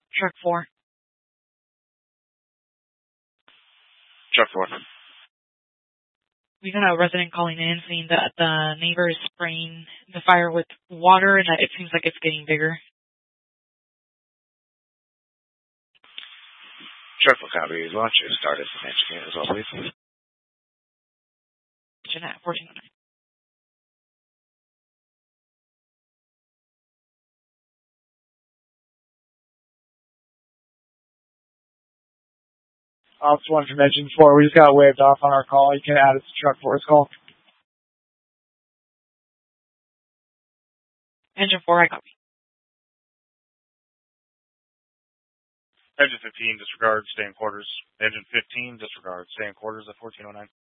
Truck 4. Truck 4. We've had a resident calling in saying that the neighbor is spraying the fire with water and that it seems like it's getting bigger. Truck 4 copy. Launch is started from engineer as well, please. Jeanette, 1409. Ops 1 from Engine 4. We just got waved off on our call. You can add it to Truck 4's call. Engine 4, I copy. Engine 15, disregard, stay in quarters. Engine 15, disregard, stay in quarters at 1409.